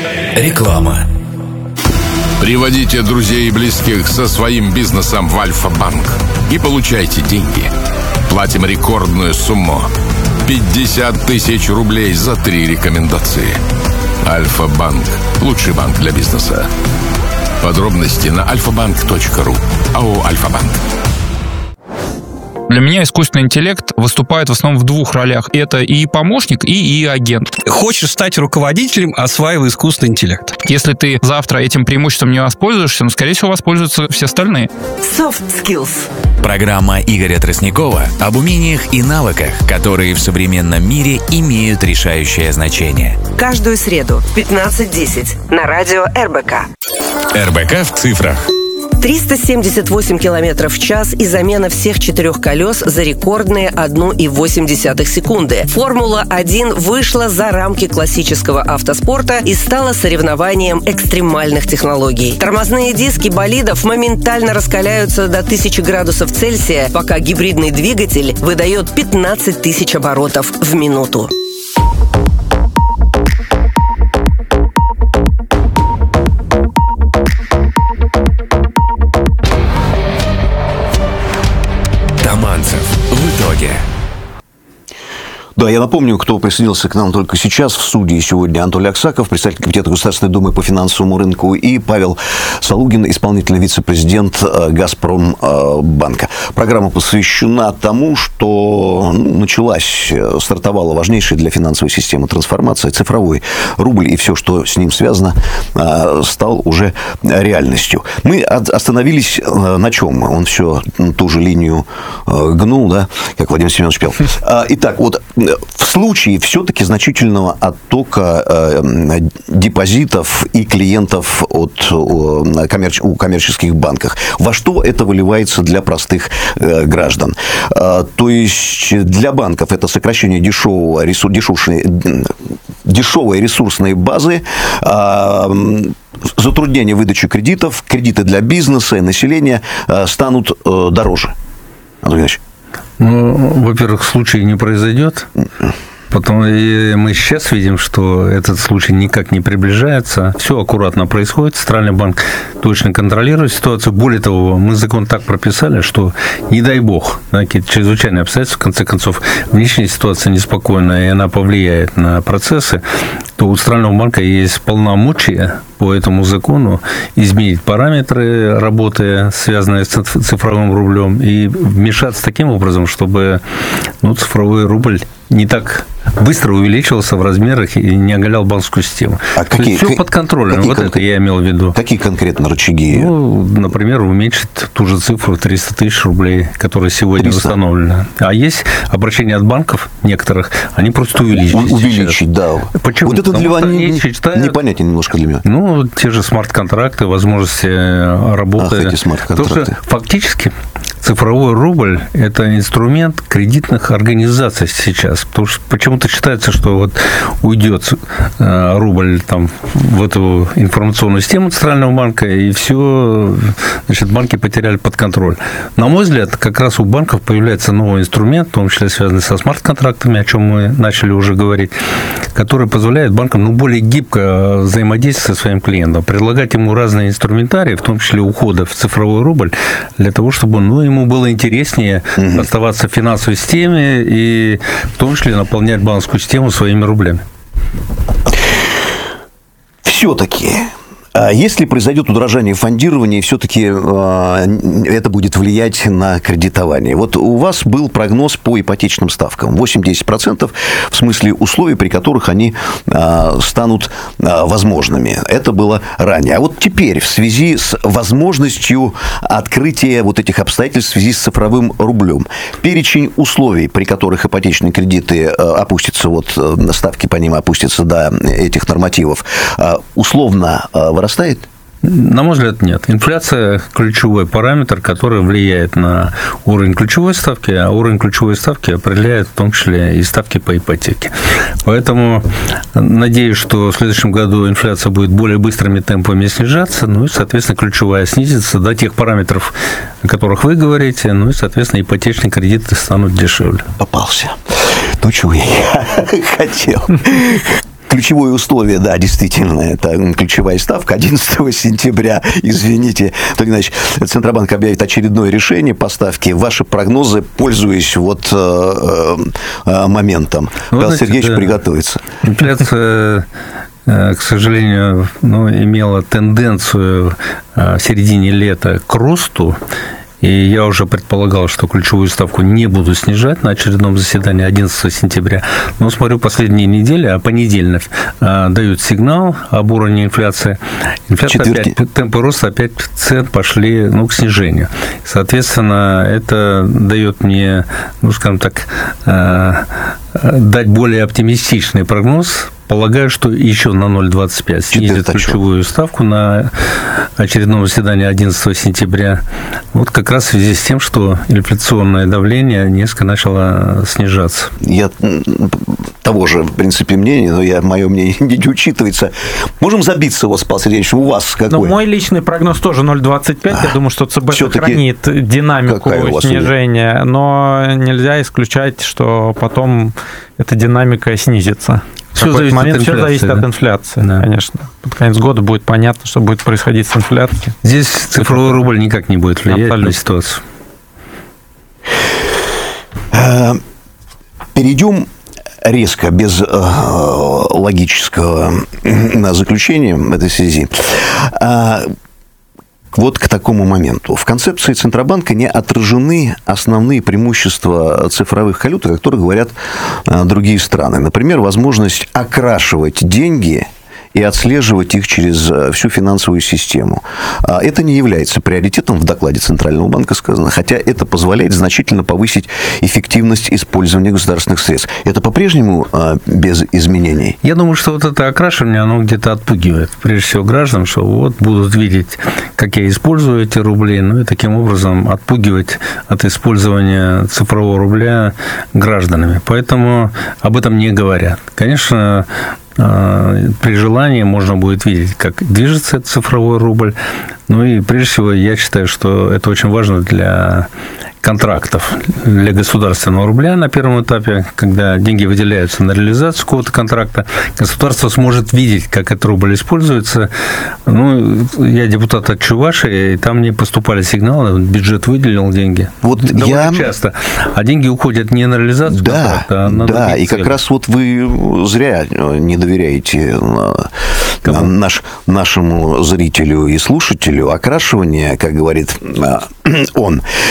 Реклама. Приводите друзей и близких со своим бизнесом в Альфа-банк и получайте деньги. Платим рекордную сумму – 50 тысяч рублей за 3 рекомендации. Альфа-банк – лучший банк для бизнеса. Подробности на alfabank.ru. АО «Альфа-банк». Для меня искусственный интеллект выступает в основном в двух ролях. Это и помощник, и агент. Хочешь стать руководителем, осваивай искусственный интеллект. Если ты завтра этим преимуществом не воспользуешься, скорее всего, воспользуются все остальные. Soft Skills. Программа Игоря Тростникова об умениях и навыках, которые в современном мире имеют решающее значение. Каждую среду в 15:10 на радио РБК. РБК в цифрах. 378 км в час и замена всех 4 колес за рекордные 1,8 секунды. Формула-1 вышла за рамки классического автоспорта и стала соревнованием экстремальных технологий. Тормозные диски болидов моментально раскаляются до 1000 градусов Цельсия, пока гибридный двигатель выдает 15 тысяч оборотов в минуту. В итоге. Да, я напомню, кто присоединился к нам только сейчас. В студии сегодня Анатолий Аксаков, председатель Комитета Государственной Думы по финансовому рынку, и Павел Салугин, исполнительный вице-президент Газпромбанка. Программа посвящена тому, что стартовала важнейшая для финансовой системы трансформация. Цифровой рубль и все, что с ним связано, стал уже реальностью. Мы остановились на чем? Он все ту же линию гнул, да, как Владимир Семенович пел. Итак, вот в случае все-таки значительного оттока депозитов и клиентов у коммерческих банков, во что это выливается для простых граждан? То есть для банков это сокращение дешевой ресурсной базы, затруднение выдачи кредитов, кредиты для бизнеса и населения станут дороже. Анатолий Ильич. Во-первых, случай не произойдет. Потом и мы сейчас видим, что этот случай никак не приближается. Все аккуратно происходит. Центральный банк точно контролирует ситуацию. Более того, мы закон так прописали, что, не дай бог, какие-то чрезвычайные обстоятельства, в конце концов, внешняя ситуация неспокойная, и она повлияет на процессы, то у Центрального банка есть полномочия по этому закону изменить параметры работы, связанные с цифровым рублем, и вмешаться таким образом, чтобы цифровой рубль не так быстро увеличивался в размерах и не оголял банковскую систему. Все под контролем. Это я имел в виду. Какие конкретно рычаги? Например, уменьшить ту же цифру 300 тысяч рублей, которая сегодня установлена. А есть обращения от банков некоторых, они просто увеличить. Да. Почему? Вот это непонятно немножко для меня. Те же смарт-контракты, возможности работы. Эти смарт-контракты. Фактически цифровой рубль – это инструмент кредитных организаций сейчас. Потому что почему-то считается, что уйдет рубль в эту информационную систему Центрального банка, и все, банки потеряли под контроль. На мой взгляд, как раз у банков появляется новый инструмент, в том числе связанный со смарт-контрактами, о чем мы начали уже говорить, который позволяет банкам более гибко взаимодействовать со своим клиентом, предлагать ему разные инструментарии, в том числе ухода в цифровой рубль, для того, чтобы ему было интереснее оставаться в финансовой системе и в том числе наполнять банковскую систему своими рублями. Все-таки, если произойдет удорожание фондирования, все-таки это будет влиять на кредитование. Вот у вас был прогноз по ипотечным ставкам. 8-10% в смысле условий, при которых они станут возможными. Это было ранее. А вот теперь в связи с возможностью открытия этих обстоятельств в связи с цифровым рублем, перечень условий, при которых ипотечные кредиты опустятся, ставки по ним опустятся до этих нормативов, условно вырастает? На мой взгляд, нет. Инфляция – ключевой параметр, который влияет на уровень ключевой ставки, а уровень ключевой ставки определяет в том числе и ставки по ипотеке. Поэтому надеюсь, что в следующем году инфляция будет более быстрыми темпами снижаться, и, соответственно, ключевая снизится до тех параметров, о которых вы говорите, и, соответственно, ипотечные кредиты станут дешевле. Попался. То, чего я хотел. ключевое условие, да, действительно, это ключевая ставка. 11 сентября, извините, Владимир Ильич, Центробанк объявит очередное решение по ставке. Ваши прогнозы, пользуясь вот моментом. Павел Сергеевич приготовится. Инфляция, к сожалению, имела тенденцию в середине лета к росту. И я уже предполагал, что ключевую ставку не буду снижать на очередном заседании 11 сентября. Но смотрю, последние недели, а понедельник дают сигнал об уровне инфляции. Инфляция опять, темпы роста опять цен пошли к снижению. Соответственно, это дает мне, скажем так, дать более оптимистичный прогноз. Полагаю, что еще на 0,25 снизит ключевую ставку на очередном заседании 11 сентября. Вот как раз в связи с тем, что инфляционное давление несколько начало снижаться. Я того же, в принципе, мнения, но мое мнение не учитывается. Можем забиться, Павел Сергеевич, у вас какой? Мой личный прогноз тоже 0,25. Я думаю, что ЦБ сохранит динамику снижения, но нельзя исключать, что потом эта динамика снизится. Все зависит от инфляции, да. Конечно. Под конец года будет понятно, что будет происходить с инфляцией. Здесь цифровой рубль никак не будет влиять на ситуацию. Перейдем резко, без логического заключения в этой связи. Вот к такому моменту. В концепции Центробанка не отражены основные преимущества цифровых валют, о которых говорят другие страны. Например, возможность окрашивать деньги и отслеживать их через всю финансовую систему. Это не является приоритетом в докладе Центрального банка сказано, хотя это позволяет значительно повысить эффективность использования государственных средств. Это по-прежнему без изменений? Я думаю, что вот это окрашивание, оно где-то отпугивает, прежде всего, граждан, что вот будут видеть, как я использую эти рубли, и таким образом отпугивать от использования цифрового рубля гражданами. Поэтому об этом не говорят. Конечно, при желании можно будет видеть, как движется этот цифровой рубль. И прежде всего, я считаю, что это очень важно для контрактов, для государственного рубля на первом этапе, когда деньги выделяются на реализацию какого-то контракта, государство сможет видеть, как этот рубль используется. Я депутат от Чувашии, и там мне поступали сигналы, бюджет выделил деньги. Вот довольно часто. А деньги уходят не на реализацию контракта, а на другие цели. И как раз вы зря не доверяете нашему зрителю и слушателю. Окрашивание, как говорит он,